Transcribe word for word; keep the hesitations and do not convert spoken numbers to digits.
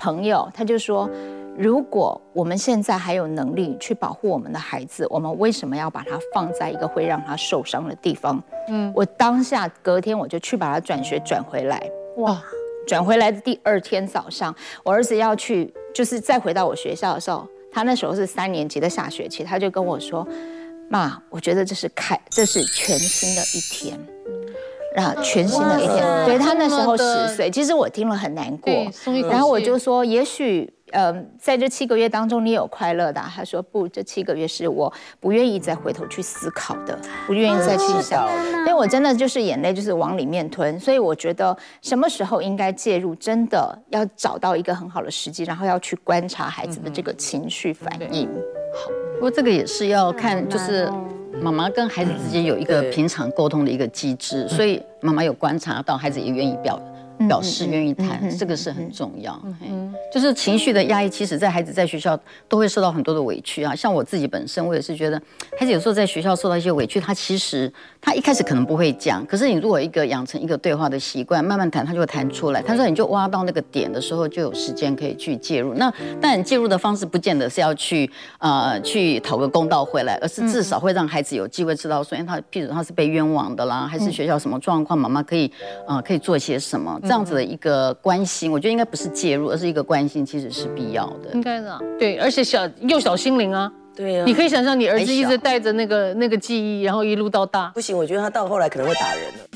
朋友，他就说，如果我们现在还有能力去保护我们的孩子，我们为什么要把他放在一个会让他受伤的地方？嗯，我当下隔天我就去把他转学转回来。哇，转回来的第二天早上，我儿子要去，就是再回到我学校的时候，他那时候是三年级的下学期，他就跟我说。妈，我觉得这是开，这是全新的一天，啊，全新的一天。对他那时候十岁，其实我听了很难过。然后我就说，也许，呃，在这七个月当中，你有快乐的、啊。他说不，这七个月是我不愿意再回头去思考的，不愿意再去想。所以我真的就是眼泪就是往里面吞。所以我觉得什么时候应该介入，真的要找到一个很好的时机，然后要去观察孩子的这个情绪反应。 好。不过这个也是要看，就是妈妈跟孩子之间有一个平常沟通的一个机制，所以妈妈有观察到，孩子也愿意表表示愿意谈，这个是很重要。就是情绪的压抑，其实在孩子在学校都会受到很多的委屈啊。像我自己本身，我也是觉得孩子有时候在学校受到一些委屈，他其实他一开始可能不会讲，可是你如果一个养成一个对话的习惯，慢慢谈，他就会谈出来。他说你就挖到那个点的时候，就有时间可以去介入。那但介入的方式不见得是要去呃去讨个公道回来，而是至少会让孩子有机会知道说，因为他譬如他是被冤枉的啦，还是学校什么状况，妈妈可以呃可以做些什么。这样子的一个关心，我觉得应该不是介入，而是一个关心，其实是必要的。 应该的，对，而且小幼小心灵啊， 对啊， 你可以想象你儿子一直带着那个那个记忆，然后一路到大。 不行，我觉得他到后来可能会打人了。